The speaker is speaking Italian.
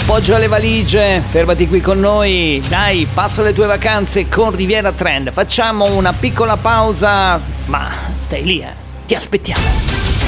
Appoggia le valigie, fermati qui con noi. Dai, passa le tue vacanze con Riviera Trend. Facciamo una piccola pausa, ma stai lì, ti aspettiamo.